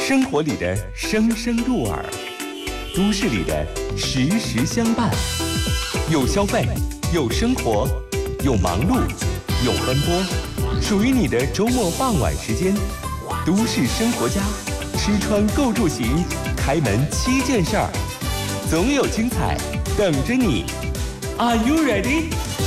生活里的声声入耳，都市里的时时相伴。有消费，有生活，有忙碌，有奔波，属于你的周末傍晚时间。都市生活家，吃穿购住行，开门7件事儿，总有精彩等着你。Are you ready?